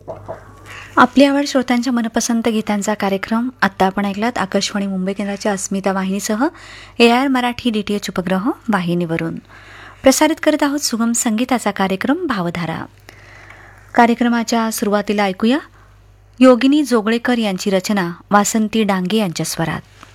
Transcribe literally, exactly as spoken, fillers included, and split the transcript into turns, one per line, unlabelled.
आपली आवड श्रोत्यांच्या मनपसंत गीतांचा कार्यक्रम आत्ता आपण ऐकलात आकाशवाणी मुंबई केंद्राच्या अस्मिता वाहिनीसह ए I R Marathi D T H उपग्रह वाहिनीवरून प्रसारित करत आहोत सुगम संगीताचा कार्यक्रम भावधारा. कार्यक्रमाच्या सुरुवातीला ऐकूया योगिनी जोगळेकर यांची रचना वासंती डांगे यांच्या स्वरात.